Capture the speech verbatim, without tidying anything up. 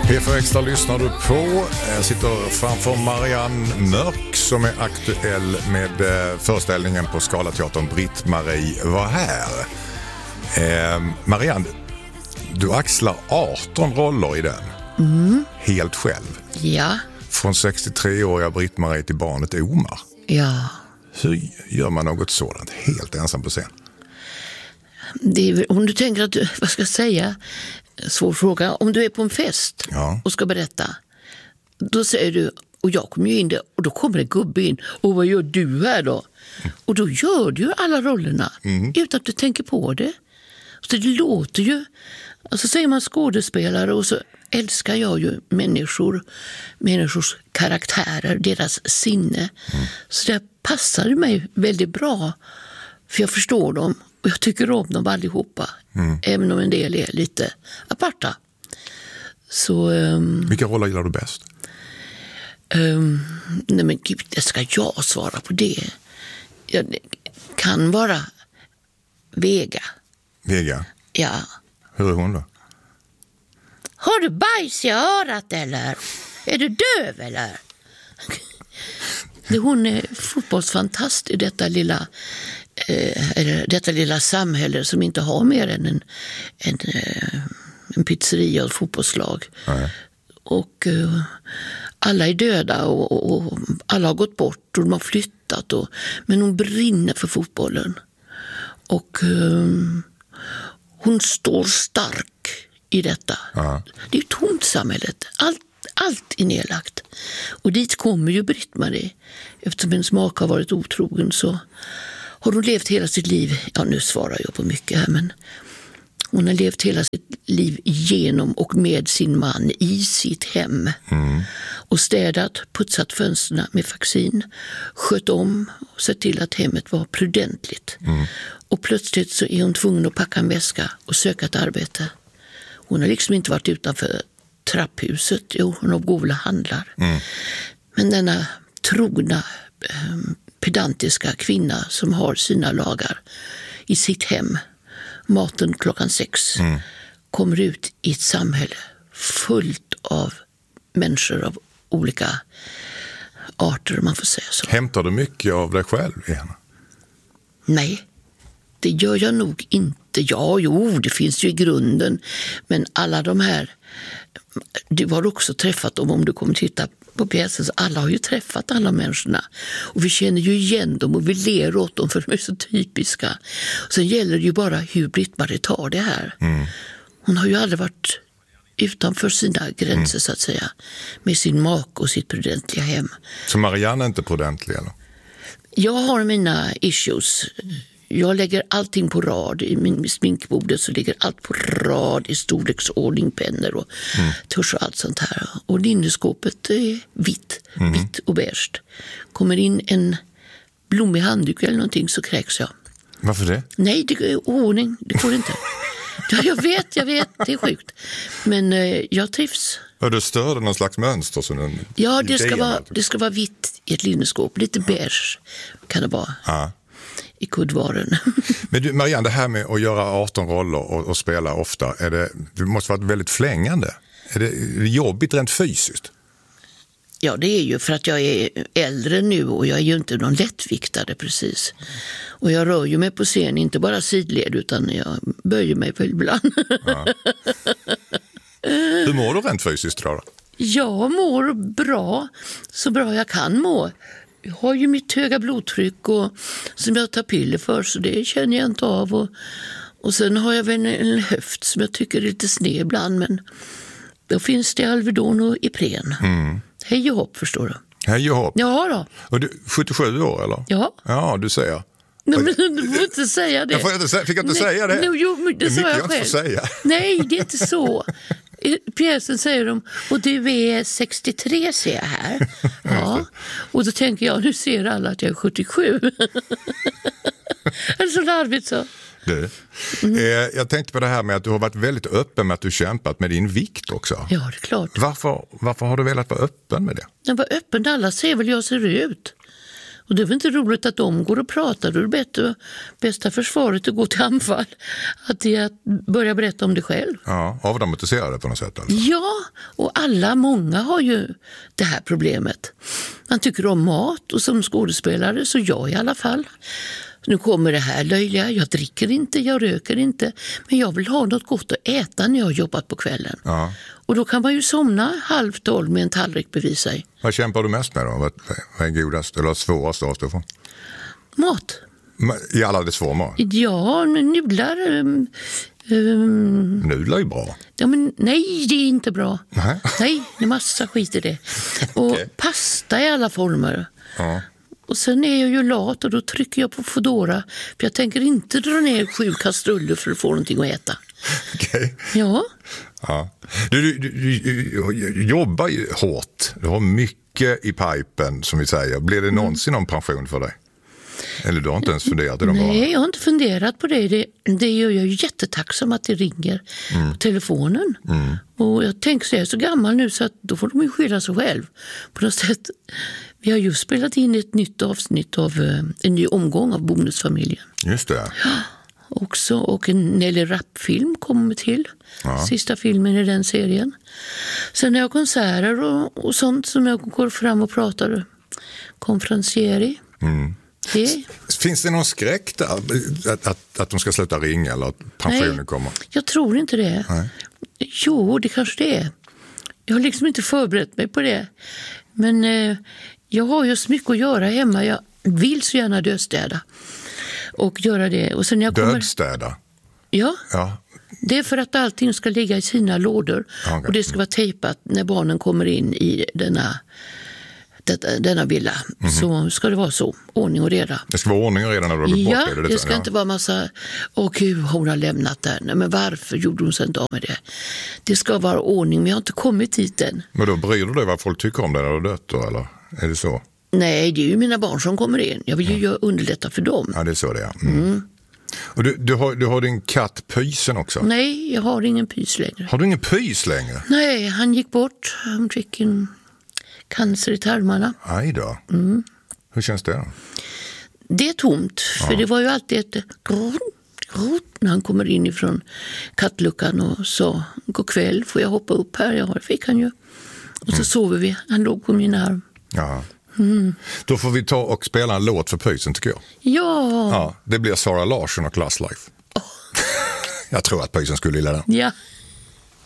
P fyra Extra lyssnar du på. Jag sitter framför Marianne Mörk som är aktuell med föreställningen på Scalateatern Britt-Marie var här. Eh, Marianne, du axlar arton roller i den. Mm. Helt själv. Ja. Från sextiotre-åriga Britt-Marie till barnet Omar. Ja. Hur gör man något sådant helt ensam på scen? Det är, om du tänker att du, vad ska jag säga, svår fråga. Om du är på en fest ja. och ska berätta, då säger du, och jag kommer ju in där, och då kommer en gubbe in, och vad gör du här då? Mm. Och då gör du ju alla rollerna mm. utan att du tänker på det. Så det låter ju, alltså säger man skådespelare, och så älskar jag ju människor, människors karaktärer, deras sinne. Mm. Så det passar mig väldigt bra, för jag förstår dem. Och jag tycker om dem allihopa. Mm. Även om en del är lite aparta. Så, um, Vilka roller gillar du bäst? Um, nej men gud, det ska jag svara på det. Jag, det kan vara Vega. Vega? Ja. Hur är hon då? Har du bajs i örat eller? Är du döv eller? Hon är fotbollsfantast i detta lilla... Eh, detta lilla samhälle som inte har mer än en, en, en pizzeria och fotbollslag. Nej. Och eh, alla är döda och, och, och alla har gått bort och de har flyttat. Och, men hon brinner för fotbollen. Och eh, hon står stark i detta. Ja. Det är ju tomt samhället. Allt, allt är nedlagt. Och dit kommer ju Britt-Marie. Eftersom hennes make har varit otrogen så har hon levt hela sitt liv, ja nu svarar jag på mycket här, men hon har levt hela sitt liv genom och med sin man i sitt hem. Mm. Och städat, putsat fönsterna med vaccin, skött om och sett till att hemmet var prudentligt. Mm. Och plötsligt så är hon tvungen att packa en väska och söka ett arbete. Hon har liksom inte varit utanför trapphuset, jo hon har goda handlar. Mm. Men denna trogna um, pedantiska kvinna som har sina lagar i sitt hem, maten klockan sex, mm. kommer ut i ett samhälle fullt av människor av olika arter, om man får säga så. Hämtar du mycket av dig själv i henne? Nej, det gör jag nog inte. Ja, jo, det finns ju i grunden, men alla de här, du har också träffat dem om du kommer titta på pjäsen, så alla har ju träffat alla människorna och vi känner ju igen dem och vi ler åt dem för de är så typiska. Och sen gäller det ju bara hur Britt-Marie tar det här. Mm. Hon har ju aldrig varit utanför sina gränser mm. så att säga, med sin make och sitt prudentliga hem. Så Marianne är inte prudentlig eller? Jag har mina issues. Jag lägger allting på rad. I min sminkbordet så ligger allt på rad i storleksordning, pennor och mm. tusch och allt sånt här. Och linneskåpet är vitt, mm. vitt och beige. Kommer in en blommig handduk eller någonting så kräks jag. Varför det? Nej, det är oordning. Det går inte. Ja, jag vet, jag vet. Det är sjukt. Men eh, jag trivs. Ja, du störde någon slags mönster? Så den, ja, det ska, vara, det ska vara vitt i ett linneskåp. Lite beige kan det vara. Ja. I kuddvaren. Men du, Marianne, det här med att göra arton roller och, och spela ofta, är det, det måste vara väldigt flängande. Är det, är det jobbigt rent fysiskt? Ja, det är ju för att jag är äldre nu och jag är ju inte någon lättviktare precis. Och jag rör ju mig på scen, inte bara sidled utan jag böjer mig väl ibland. Ja. Hur mår du rent fysiskt då? Jag mår bra, så bra jag kan må. Jag har ju mitt höga blodtryck och, som jag tar piller för, så det känner jag inte av. Och, och sen har jag väl en, en höft som jag tycker är lite sned ibland, men då finns det Alvedon och Ipren. Mm. Hej och hopp, förstår du. Hej och hopp. Ja då. Och du, sjuttiosju år eller? Ja. Ja, du säger. Nej, men du får inte säga det. Jag får inte, fick jag inte Nej, säga det? No, jo, men det, det sa jag, jag själv. Säga. Nej, det är inte så. I pjäsen säger de, och du är sextiotre ser jag här. Ja. Och då tänker jag, nu ser alla att jag är sjuttiosju. Eller så larvigt så. Du, mm. eh, jag tänkte på det här med att du har varit väldigt öppen med att du kämpat med din vikt också. Ja, det är klart. Varför, varför har du velat vara öppen med det? Jag var öppen, alla ser väl jag ser ut. Och det är väl inte roligt att de går och pratar. Då är det bättre, bästa försvaret att gå till anfall. Att det är att börja berätta om det själv. Ja, avdramatisera det på något sätt alltså. Ja, och alla, många har ju det här problemet. Man tycker om mat och som skådespelare, så jag i alla fall. Nu kommer det här löjliga, jag dricker inte, jag röker inte. Men jag vill ha något gott att äta när jag har jobbat på kvällen. Ja. Och då kan man ju somna halv tolv med en tallrik bredvid sig. Vad kämpar du mest med då? Vad, vad är godast eller svårast att avstå från? Mat. I alla dess former? Ja, nudlar. Um, um, Nudlar är bra. Ja, men nej, det är inte bra. Nej, nej det är massa skit i det. Och okay. Pasta i alla former. Ja. Och sen är jag ju lat och då trycker jag på Foodora. För jag tänker inte dra ner sju kastruller för att få någonting att äta. Okej. Okay. Ja. Ja. Du, du, du, du jobbar ju hårt. Du har mycket i pipen, som vi säger. Blir det någonsin någon pension för dig? Eller du har inte ens funderat i de Nej, bara. jag har inte funderat på det. Det, det gör jag ju jättetacksam att det ringer mm. på telefonen. Mm. Och jag tänker så jag är så gammal nu så att då får de ju skylla sig själv. På något sätt. Vi har ju spelat in ett nytt avsnitt av en ny omgång av Bonusfamiljen. Just det. Ja, också. Och en Nelly Rapp-film kommer till. Ja. Sista filmen i den serien. Sen har jag konserter och, och sånt som jag går fram och pratar. Konferencieri. Mm. Det. Finns det någon skräck där, att, att, att de ska sluta ringa eller att pensionen Nej, kommer? Jag tror inte det. Nej. Jo, det kanske det är. Jag har liksom inte förberett mig på det. Men eh, jag har ju så mycket att göra hemma. Jag vill så gärna dödstäda. Och göra det. Och sen jag kommer... Dödstäda? Ja. ja. Det är för att allting ska ligga i sina lådor. Okay. Och det ska vara tejpat när barnen kommer in i denna... denna villa, mm-hmm. så ska det vara så. Ordning och reda. Det ska vara ordning och reda när du har gått ja, bort det? det, det ska ja. inte vara massa, åh gud, hon har lämnat där. Nej, men varför gjorde hon sig inte av med det? Det ska vara ordning, men jag har inte kommit hit än. Men då bryr du dig vad folk tycker om det när du har dött då, eller? Är det så? Nej, det är ju mina barn som kommer in. Jag vill ju ja. underlätta för dem. Ja, det är så det är. Mm. Mm. Och du, du, har, du har din katt Pysen också? Nej, jag har ingen Pys längre. Har du ingen Pys längre? Nej, han gick bort. Han fick en... cancer i tarmarna. Aj då. Mm. Hur känns det då? Det är tomt, för ja. det var ju alltid ett grot, grot när han kommer in ifrån kattluckan och sa, god kväll, får jag hoppa upp här? Ja, det fick han ju. Och så mm. sover vi. Han låg på min arm. Ja. Mm. Då får vi ta och spela en låt för Pysen, tycker jag. Ja. Ja, det blir Sara Larsson och Class Life. Oh. Jag tror att Pysen skulle gilla den. Ja.